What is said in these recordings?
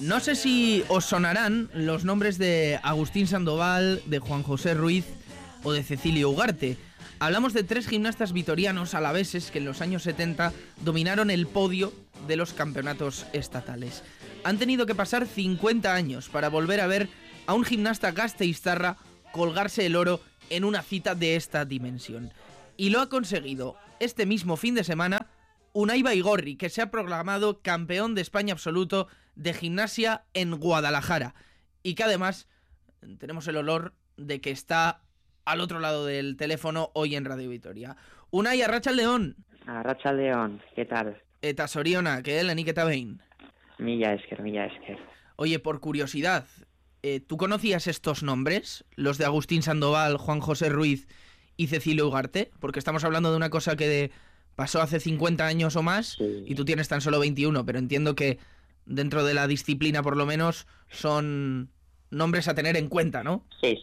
No sé si os sonarán los nombres de Agustín Sandoval, de Juan José Ruiz o de Cecilio Ugarte. Hablamos de tres gimnastas vitorianos alaveses que en los años 70 dominaron el podio de los campeonatos estatales. Han tenido que pasar 50 años para volver a ver a un gimnasta gasteiztarra colgarse el oro en una cita de esta dimensión. Y lo ha conseguido este mismo fin de semana Unai Baigorri, que se ha proclamado campeón de España absoluto de gimnasia en Guadalajara. Y que además tenemos el olor de que está al otro lado del teléfono hoy en Radio Vitoria. Unai, arratsaldeon. Arratsaldeon, ¿qué tal? Eta soriona, que lehenik eta behin. Mila esker. Oye, por curiosidad, ¿tú conocías estos nombres? Los de Agustín Sandoval, Juan José Ruiz y Cecilio Ugarte, porque estamos hablando de una cosa que pasó hace 50 años o más, sí. Y tú tienes tan solo 21, pero entiendo que dentro de la disciplina por lo menos son nombres a tener en cuenta, ¿no? Sí,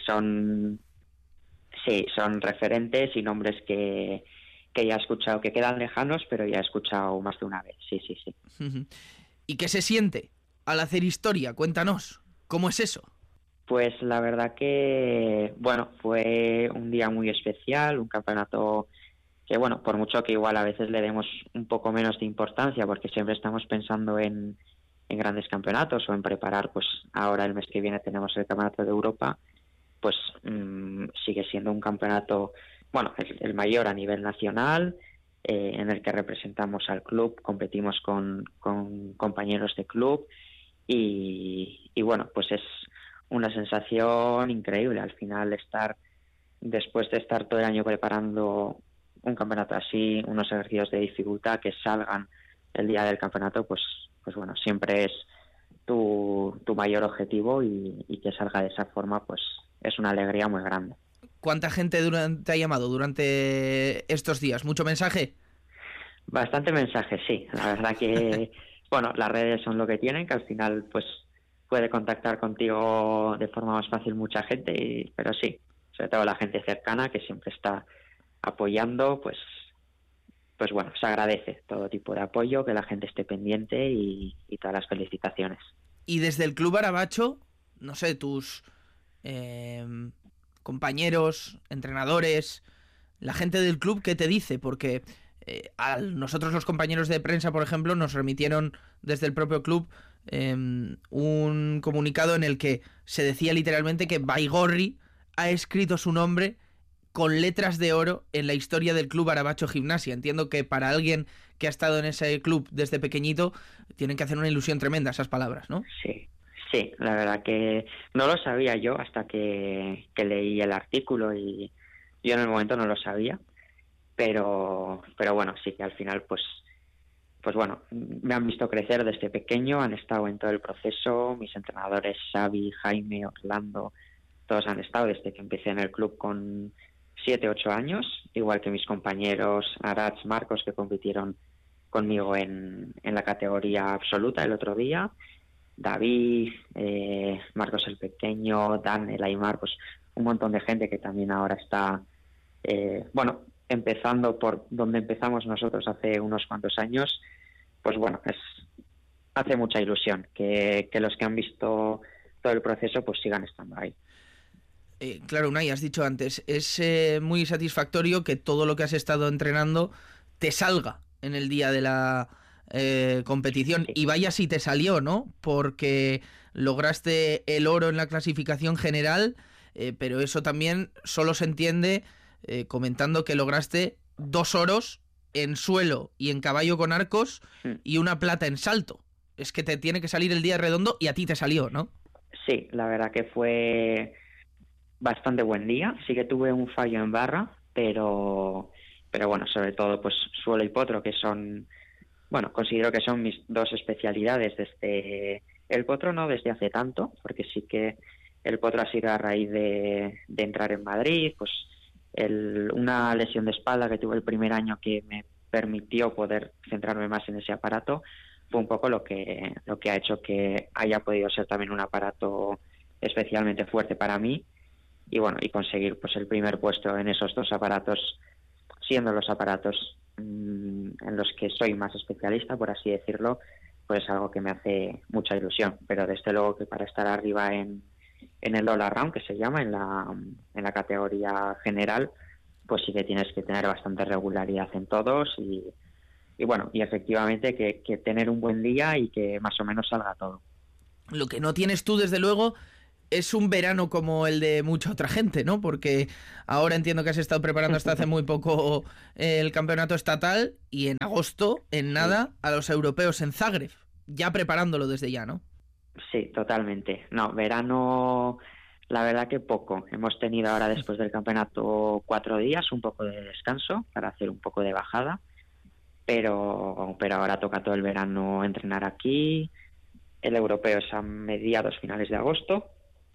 son referentes y nombres que ya he escuchado, que quedan lejanos, pero ya he escuchado más de una vez, sí. ¿Y qué se siente al hacer historia? Cuéntanos, ¿cómo es eso? Pues la verdad que, fue un día muy especial, un campeonato que, por mucho que igual a veces le demos un poco menos de importancia, porque siempre estamos pensando en grandes campeonatos o en preparar, pues ahora el mes que viene tenemos el Campeonato de Europa, pues sigue siendo un campeonato, el mayor a nivel nacional, en el que representamos al club, competimos con compañeros de club y pues es una sensación increíble al final después de estar todo el año preparando un campeonato así, unos ejercicios de dificultad que salgan el día del campeonato, pues siempre es tu mayor objetivo y que salga de esa forma, pues es una alegría muy grande. ¿Cuánta gente te ha llamado durante estos días? ¿Mucho mensaje? Bastante mensaje, sí. La verdad que, las redes son lo que tienen, que al final, pues, puede contactar contigo de forma más fácil mucha gente, pero sí, sobre todo la gente cercana que siempre está apoyando, pues se agradece todo tipo de apoyo, que la gente esté pendiente y todas las felicitaciones. Y desde el Club Arabacho, no sé, tus compañeros, entrenadores, la gente del club, ¿qué te dice? Porque a nosotros los compañeros de prensa, por ejemplo, nos remitieron desde el propio club un comunicado en el que se decía literalmente que Baigorri ha escrito su nombre con letras de oro en la historia del Club Arabacho Gimnasia. Entiendo que para alguien que ha estado en ese club desde pequeñito tienen que hacer una ilusión tremenda esas palabras, ¿no? Sí, la verdad que no lo sabía yo hasta que leí el artículo y yo en el momento no lo sabía, pero sí que al final pues me han visto crecer desde pequeño, han estado en todo el proceso, mis entrenadores Xavi, Jaime, Orlando, todos han estado desde que empecé en el club con 7, 8 años, igual que mis compañeros Arach, Marcos, que compitieron conmigo en la categoría absoluta el otro día, David, Marcos el Pequeño, Dan, el Aymar, pues un montón de gente que también ahora está, empezando por donde empezamos nosotros hace unos cuantos años, pues hace mucha ilusión que los que han visto todo el proceso pues sigan estando ahí. Claro, Unai, has dicho antes, es muy satisfactorio que todo lo que has estado entrenando te salga en el día de la competición. Sí. Y vaya si te salió, ¿no? Porque lograste el oro en la clasificación general, pero eso también solo se entiende comentando que lograste 2 oros en suelo y en caballo con arcos y una plata en salto. Es que te tiene que salir el día redondo y a ti te salió, ¿no? Sí, la verdad que fue bastante buen día. Sí que tuve un fallo en barra, pero sobre todo pues suelo y potro, que son, considero que son mis 2 especialidades desde el potro, no desde hace tanto, porque sí que el potro ha sido a raíz de entrar en Madrid, pues una lesión de espalda que tuve el primer año que me permitió poder centrarme más en ese aparato, fue un poco lo que ha hecho que haya podido ser también un aparato especialmente fuerte para mí y conseguir pues el primer puesto en esos 2 aparatos, siendo los aparatos en los que soy más especialista, por así decirlo, pues algo que me hace mucha ilusión. Pero desde luego que para estar arriba en el All Around, que se llama, en la categoría general, pues sí que tienes que tener bastante regularidad en todos y bueno, y efectivamente que tener un buen día y que más o menos salga todo. Lo que no tienes tú, desde luego, es un verano como el de mucha otra gente, ¿no? Porque ahora entiendo que has estado preparando hasta hace muy poco el campeonato estatal y en agosto, en nada, a los europeos en Zagreb, ya preparándolo desde ya, ¿no? Sí, totalmente. No, verano, la verdad que poco. Hemos tenido ahora después del campeonato 4 días, un poco de descanso para hacer un poco de bajada, pero ahora toca todo el verano entrenar aquí. El europeo es a mediados, finales de agosto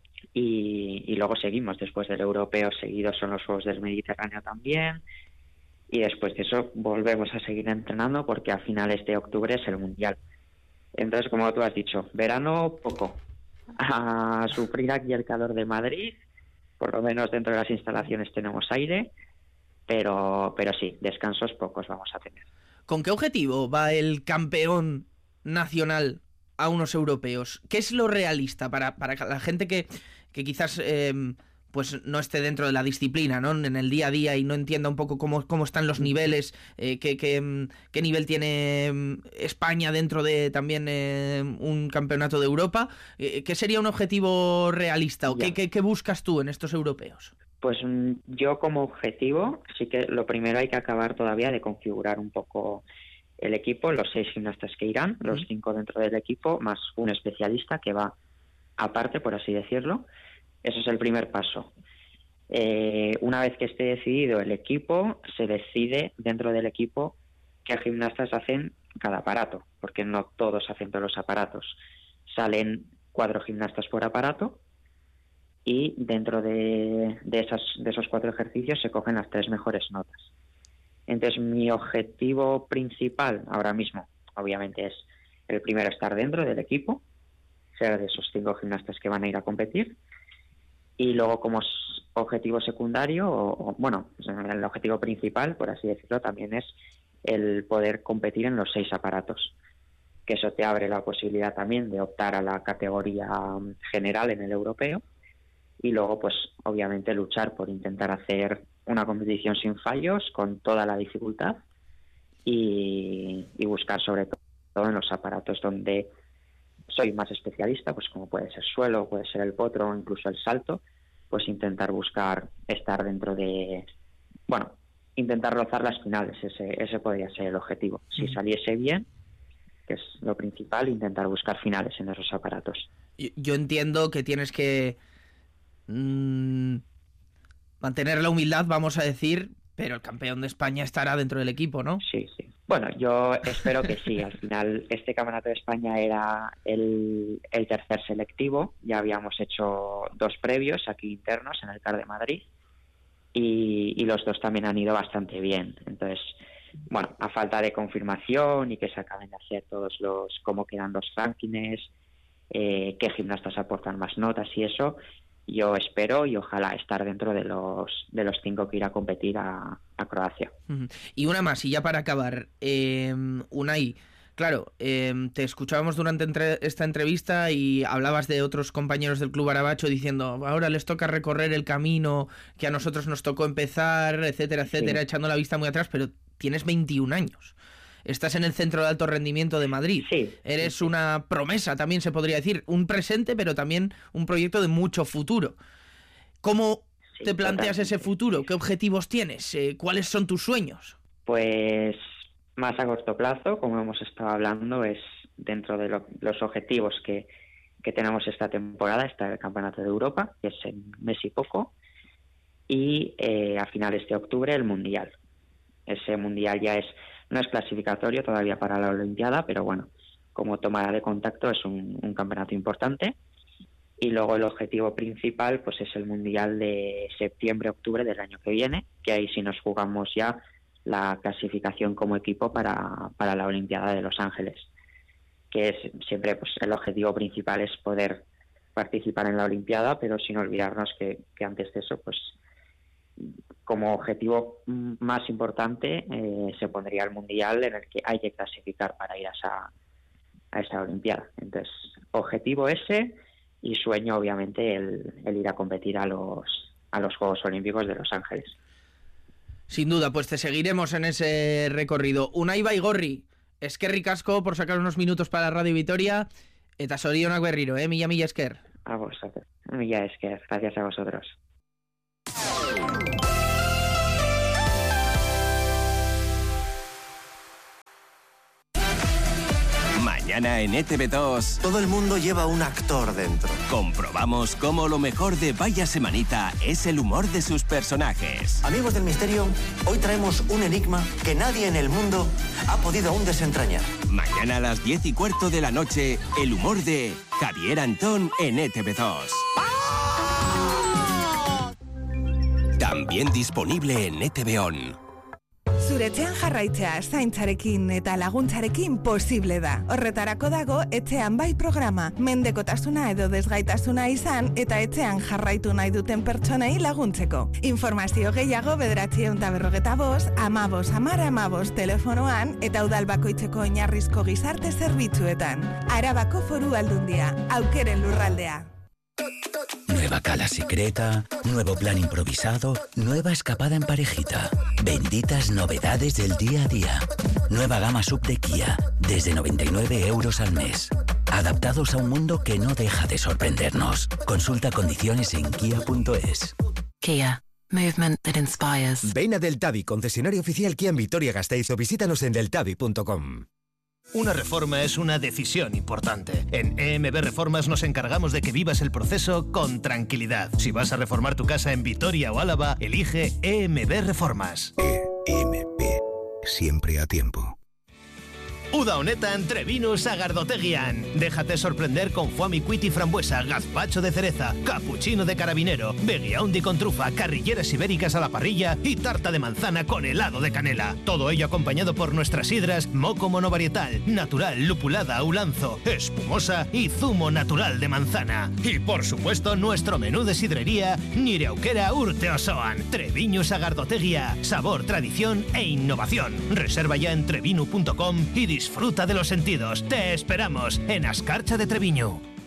y luego seguimos. Después del europeo seguidos son los Juegos del Mediterráneo también y después de eso volvemos a seguir entrenando porque a finales de octubre es el Mundial. Entonces, como tú has dicho, verano poco. A sufrir aquí el calor de Madrid, por lo menos dentro de las instalaciones tenemos aire, pero sí, descansos pocos vamos a tener. ¿Con qué objetivo va el campeón nacional a unos europeos? ¿Qué es lo realista para la gente que quizás pues no esté dentro de la disciplina, ¿no? En el día a día y no entienda un poco cómo están los niveles, qué nivel tiene España dentro de también un campeonato de Europa? ¿Qué sería un objetivo realista o qué buscas tú en estos europeos? Pues yo como objetivo sí que lo primero hay que acabar todavía de configurar un poco el equipo, los 6 gimnastas que irán, los 5 dentro del equipo, más un especialista que va aparte, por así decirlo. Eso es el primer paso. Una vez que esté decidido el equipo, se decide dentro del equipo qué gimnastas hacen cada aparato, porque no todos hacen todos los aparatos. Salen 4 gimnastas por aparato y dentro de esos 4 ejercicios se cogen las 3 mejores notas. Entonces mi objetivo principal ahora mismo, obviamente, es el primero estar dentro del equipo, ser de esos 5 gimnastas que van a ir a competir, y luego como objetivo secundario, el objetivo principal, por así decirlo, también es el poder competir en los 6 aparatos, que eso te abre la posibilidad también de optar a la categoría general en el europeo, y luego pues obviamente luchar por intentar hacer una competición sin fallos, con toda la dificultad, y buscar sobre todo en los aparatos donde soy más especialista, pues como puede ser suelo, puede ser el potro o incluso el salto, pues intentar buscar estar dentro de, intentar rozar las finales, ese podría ser el objetivo. Si saliese bien, que es lo principal, intentar buscar finales en esos aparatos. Yo entiendo que tienes que mantener la humildad, vamos a decir, pero el campeón de España estará dentro del equipo, ¿no? Sí. Bueno, yo espero que sí. Al final, este campeonato de España era el tercer selectivo. Ya habíamos hecho 2 previos aquí internos en el CAR de Madrid y los 2 también han ido bastante bien. Entonces, bueno, a falta de confirmación y que se acaben de hacer todos cómo quedan los rankings, qué gimnastas aportan más notas y eso, yo espero y ojalá estar dentro de los 5 que irá a competir a Croacia. Y una más, y ya para acabar, Unai, claro, te escuchábamos durante esta entrevista y hablabas de otros compañeros del Club Arabacho diciendo ahora les toca recorrer el camino que a nosotros nos tocó empezar, etcétera, etcétera, echando la vista muy atrás, pero tienes 21 años. Estás en el Centro de Alto Rendimiento de Madrid. Sí. Eres una promesa, también se podría decir. Un presente, pero también un proyecto de mucho futuro. ¿Cómo te planteas ese futuro? ¿Qué objetivos tienes? ¿Cuáles son tus sueños? Pues más a corto plazo, como hemos estado hablando, es dentro de los objetivos que tenemos esta temporada, está el Campeonato de Europa, que es en mes y poco, y a finales de octubre el Mundial. Ese Mundial ya no es clasificatorio todavía para la Olimpiada, pero bueno, como tomada de contacto es un campeonato importante. Y luego el objetivo principal pues es el Mundial de septiembre-octubre del año que viene, que ahí sí nos jugamos ya la clasificación como equipo para la Olimpiada de Los Ángeles, que es siempre pues el objetivo principal es poder participar en la Olimpiada, pero sin olvidarnos que antes de eso pues como objetivo más importante se pondría el Mundial, en el que hay que clasificar para ir a esa Olimpiada. Entonces, objetivo ese y sueño obviamente el ir a competir a los Juegos Olímpicos de Los Ángeles. Sin duda, pues te seguiremos en ese recorrido. Unai Baigorri, eskerrik asko por sacar unos minutos para Radio Vitoria, eta zorionak berriro, mila esker. A vosotros, mila esker, gracias a vosotros. Mañana en ETV2. Todo el mundo lleva un actor dentro. Comprobamos cómo lo mejor de Vaya Semanita es el humor de sus personajes. Amigos del misterio, hoy traemos un enigma que nadie en el mundo ha podido aún desentrañar. Mañana a las 10:15 de la noche, el humor de Javier Antón en ETV2. También disponible en ETV On. Zure etxean jarraitzea zaintzarekin eta laguntzarekin posible da. Horretarako dago etxean bai programa. Mendekotasuna edo desgaitasuna izan eta etxean jarraitu nahi duten pertsonei laguntzeko. Informazio gehiago 945 15 telefonoan eta udal bakoitzeko oinarrizko gizarte zerbitzuetan. Arabako Foru Aldundia, aukeren lurraldea. Nueva cala secreta, nuevo plan improvisado, nueva escapada en parejita. Benditas novedades del día a día. Nueva gama sub de Kia, desde 99 euros al mes. Adaptados a un mundo que no deja de sorprendernos. Consulta condiciones en kia.es. Kia. Movement that inspires. Ven a Deltavi, concesionario oficial Kia en Vitoria-Gasteiz, o visítanos en deltavi.com. Una reforma es una decisión importante. En EMB Reformas nos encargamos de que vivas el proceso con tranquilidad. Si vas a reformar tu casa en Vitoria o Álava, elige EMB Reformas. EMB, siempre a tiempo. Uda honetan Trebinu Sagardotegian. Déjate sorprender con foie miquit y frambuesa, gazpacho de cereza, cappuccino de carabinero, beguiaundi con trufa, carrilleras ibéricas a la parrilla y tarta de manzana con helado de canela. Todo ello acompañado por nuestras sidras Moco monovarietal, natural, lupulada, ulanzo, espumosa y zumo natural de manzana. Y por supuesto nuestro menú de sidrería Nire aukera urte osoan. Treviñu Sagardotegia, sabor, tradición e innovación. Reserva ya en trebinu.com y disfruta de los sentidos. Te esperamos en Azkartza de Treviño.